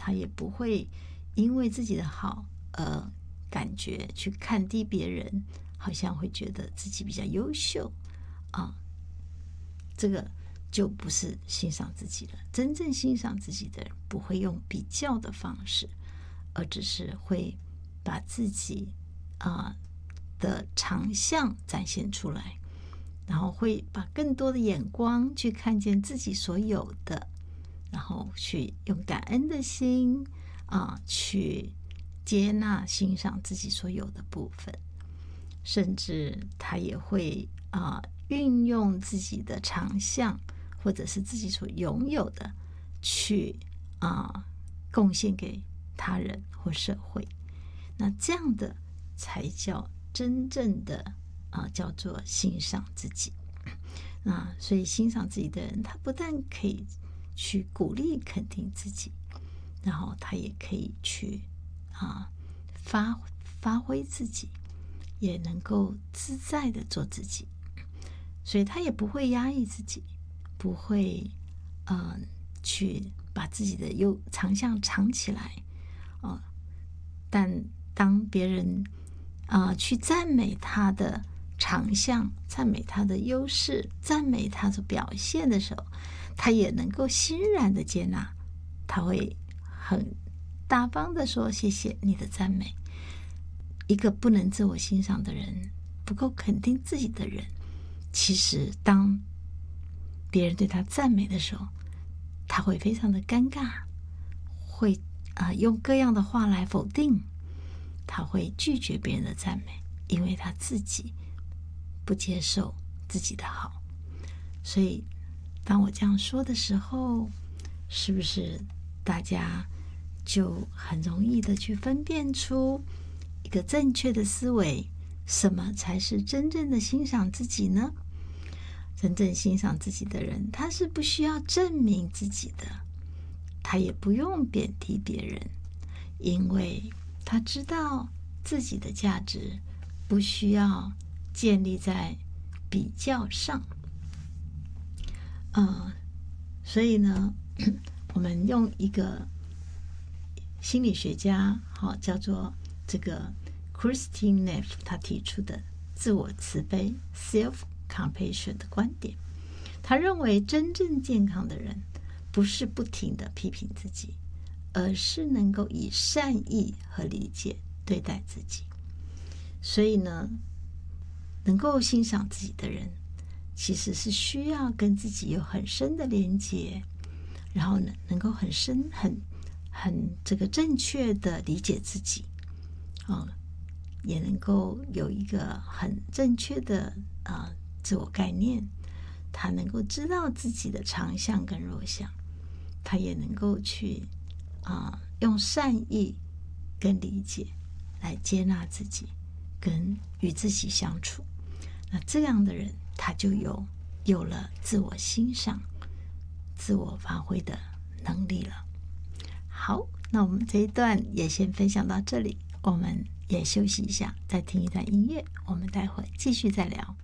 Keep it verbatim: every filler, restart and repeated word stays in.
他也不会因为自己的好而感觉去看低别人，好像会觉得自己比较优秀啊，这个就不是欣赏自己了。真正欣赏自己的人不会用比较的方式，而只是会把自己啊的长项展现出来，然后会把更多的眼光去看见自己所有的，然后去用感恩的心啊去接纳欣赏自己所有的部分，甚至他也会啊运用自己的长项或者是自己所拥有的去啊贡献给他人或社会。那这样的才叫真正的啊叫做欣赏自己。那所以欣赏自己的人，他不但可以去鼓励肯定自己，然后他也可以去啊发发挥自己，也能够自在的做自己，所以他也不会压抑自己，不会嗯、呃、去把自己的优长项藏起来哦、呃。但当别人啊、呃、去赞美他的长项，赞美他的优势，赞美他的表现的时候，他也能够欣然的接纳，他会很大方的说谢谢你的赞美。一个不能自我欣赏的人，不够肯定自己的人，其实当别人对他赞美的时候，他会非常的尴尬，会啊、呃、用各样的话来否定，他会拒绝别人的赞美，因为他自己不接受自己的好。所以当我这样说的时候，是不是大家就很容易的去分辨出一个正确的思维，什么才是真正的欣赏自己呢？真正欣赏自己的人，他是不需要证明自己的，他也不用贬低别人，因为他知道自己的价值不需要建立在比较上。呃，所以呢，我们用一个心理学家，好，叫做这个 Christine Neff 他提出的自我慈悲 self-compassion 的观点。他认为真正健康的人不是不停的批评自己，而是能够以善意和理解对待自己。所以呢，能够欣赏自己的人，其实是需要跟自己有很深的连结，然后呢，能够很深、很、很这个正确的理解自己，哦，也能够有一个很正确的啊、呃、自我概念。他能够知道自己的长项跟弱项，他也能够去啊、呃、用善意跟理解来接纳自己，跟与自己相处。那这样的人，他就有有了自我欣赏、自我发挥的能力了。好，那我们这一段也先分享到这里，我们也休息一下，再听一段音乐，我们待会继续再聊。